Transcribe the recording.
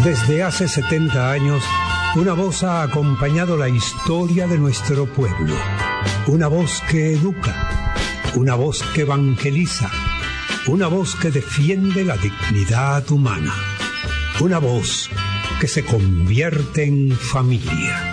Desde hace 70 años, una voz ha acompañado la historia de nuestro pueblo. Una voz que educa, una voz que evangeliza, una voz que defiende la dignidad humana, una voz que se convierte en familia.